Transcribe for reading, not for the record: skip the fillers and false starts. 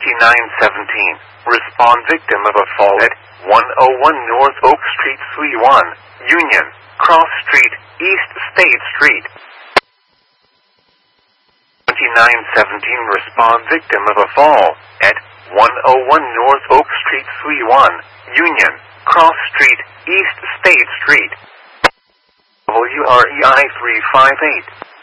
2917. Respond victim of a fall at 101 North Oak Street, Suite 1, Union, Cross Street, East State Street. 2917. Respond victim of a fall at 101 North Oak Street, Suite 1, Union, Cross Street, East State Street. WREI 358.